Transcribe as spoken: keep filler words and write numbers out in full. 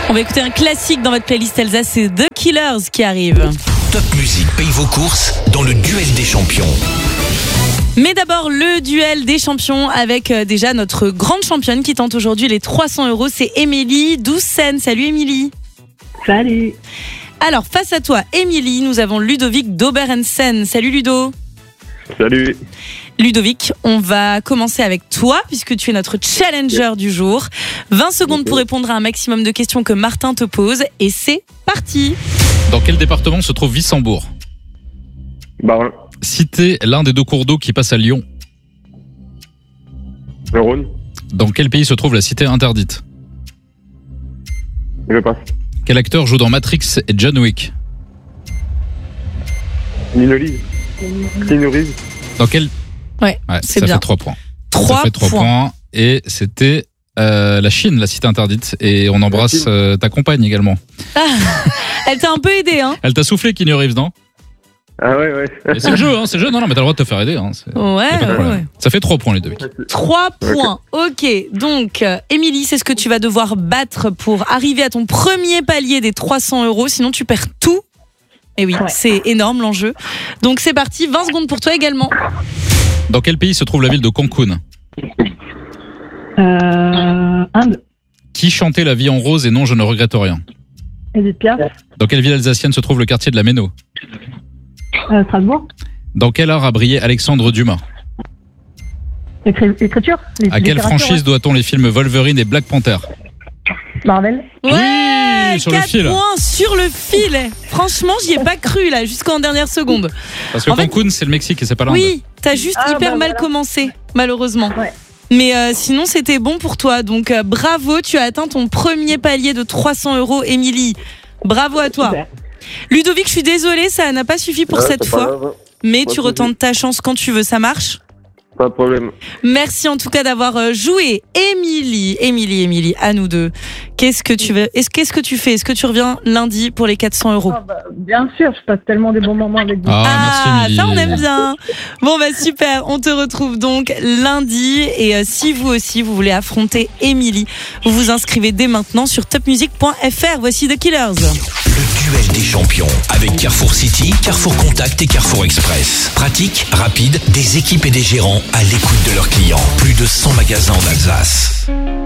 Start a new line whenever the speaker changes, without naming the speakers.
On va écouter un classique dans votre playlist Elsa, c'est The Killers qui arrive.
Top Music paye vos courses dans le duel des champions.
Mais d'abord, le duel des champions avec euh, déjà notre grande championne qui tente aujourd'hui les trois cents euros. C'est Émilie Doucen. Salut Émilie.
Salut.
Alors, face à toi, Émilie, nous avons Ludovic d'Oberensen. Salut Ludo.
Salut.
Ludovic, on va commencer avec toi puisque tu es notre challenger du jour. vingt secondes pour répondre à un maximum de questions que Martin te pose et c'est parti.
Dans quel département se trouve Wissembourg ?
Barin.
Citez l'un des deux cours d'eau qui passe à Lyon.
Le Rhône.
Dans quel pays se trouve la cité interdite ?
Je passe.
Quel acteur joue dans Matrix et John Wick ?
Keanu Reeves. Keanu Reeves.
Dans quel...
Ouais,
Ouais,
c'est
ça
bien.
fait trois points.
Trois
ça fait trois
points.
points. Et c'était euh, la Chine, la cité interdite. Et on embrasse euh, ta compagne également.
Ah, elle t'a un peu aidé, hein.
Elle t'a soufflé, Keanu Reeves, non ?
Ah ouais, ouais.
Et c'est le jeu, hein, c'est le jeu. Non, non, mais t'as le droit de te faire aider. Hein, c'est...
Ouais,
y a pas de
ouais,
problème.
ouais.
Ça fait trois points, les deux.
Trois points. Ok, donc euh, Émilie, c'est ce que tu vas devoir battre pour arriver à ton premier palier des trois cents euros. Sinon, tu perds tout. Et oui,
Ouais.
c'est énorme l'enjeu. Donc c'est parti, vingt secondes pour toi également.
Dans quel pays se trouve la ville de Cancun ?
Euh, Inde.
Qui chantait La vie en rose et non, je ne regrette rien ?
Edith Piaf.
Dans quelle ville alsacienne se trouve le quartier de la Méno ?
Euh, Strasbourg.
Dans quel art a brillé Alexandre Dumas ?
Écri- Écriture. Les-
À quelle
littérature,
franchise doit-on les films Wolverine et Black Panther ?
ouais. Marvel.
Ouais,
Oui, sur le
quatre
fil.
points sur le fil. Franchement, j'y ai pas cru là, jusqu'en dernière seconde.
Parce que
En fait-
Cancun, c'est le Mexique et c'est pas l'Inde.
Oui, t'as juste
Ah,
hyper
bah,
mal
voilà.
commencé, malheureusement.
Ouais.
Mais euh, sinon, c'était bon pour toi. Donc euh, bravo, tu as atteint ton premier palier de trois cents euros, Émilie. Bravo à toi.
Super.
Ludovic, je suis désolée, ça n'a pas suffi pour
Ouais,
cette
c'est pas
fois.
grave.
Mais
Pas
tu
de
retentes ta chance quand tu veux, ça marche ?
Pas de problème.
Merci en tout cas d'avoir euh, joué. Émilie, Émilie, Émilie, à nous deux. Qu'est-ce que tu veux Est-ce qu'est-ce que tu fais Est-ce que tu reviens lundi pour les quatre cents euros ?
Ah, bah, bien sûr, je passe tellement des bons moments avec vous.
Ah, merci Émilie.
ça on aime bien. Bon bah super, on te retrouve donc lundi et euh, si vous aussi vous voulez affronter Émilie, vous vous inscrivez dès maintenant sur top music point f r. Voici The Killers.
Le duel des champions avec Carrefour City, Carrefour Contact et Carrefour Express. Pratique, rapide, des équipes et des gérants à l'écoute de leurs clients. Plus de cent magasins en Alsace.